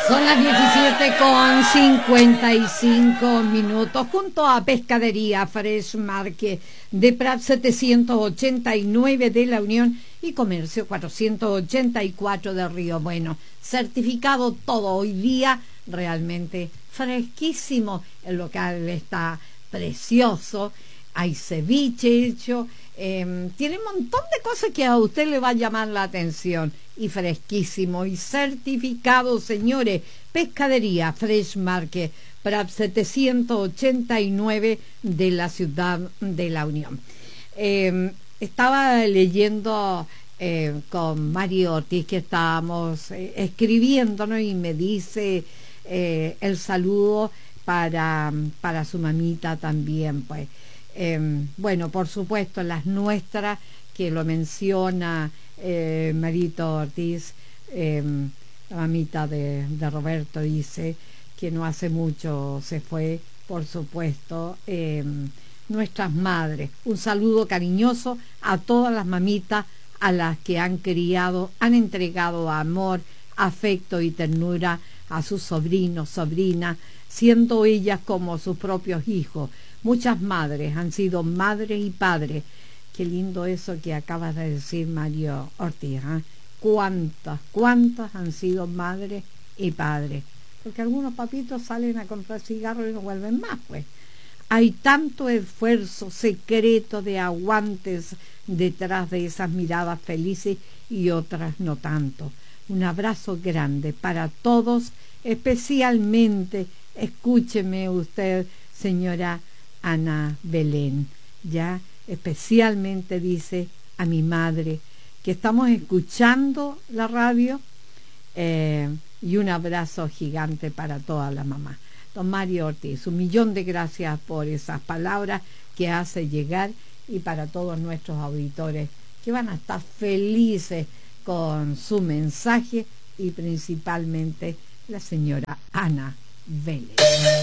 Son las 17:55 junto a Pescadería Fresh Market de Prat 789 de La Unión y Comercio 484 de Río Bueno. Certificado todo hoy día, realmente fresquísimo. El local está precioso, hay ceviche hecho, tiene un montón de cosas que a usted le va a llamar la atención. Y fresquísimo y certificado, señores. Pescadería Fresh Market Prat 789 de la ciudad de La Unión. Estaba leyendo con Mario Ortiz que estábamos escribiéndonos y me dice el saludo para su mamita también, pues. Bueno, por supuesto, las nuestras, que lo menciona Marito Ortiz, la mamita de Roberto, dice que no hace mucho se fue, por supuesto, nuestras madres. Un saludo cariñoso a todas las mamitas a las que han criado, han entregado amor, afecto y ternura a sus sobrinos, sobrinas, siendo ellas como sus propios hijos. Muchas madres han sido madres y padres. Qué lindo eso que acabas de decir, Mario Ortiz, ¿eh? ¿Cuántas han sido madres y padres? Porque algunos papitos salen a comprar cigarros y no vuelven más, pues. Hay tanto esfuerzo secreto de aguantes detrás de esas miradas felices y otras no tanto. Un abrazo grande para todos, especialmente, escúcheme usted, señora Ana Belén, ya especialmente dice a mi madre que estamos escuchando la radio, y un abrazo gigante para toda la mamá. Don Mario Ortiz, 1.000.000 de gracias por esas palabras que hace llegar, y para todos nuestros auditores que van a estar felices con su mensaje, y principalmente la señora Ana Vélez.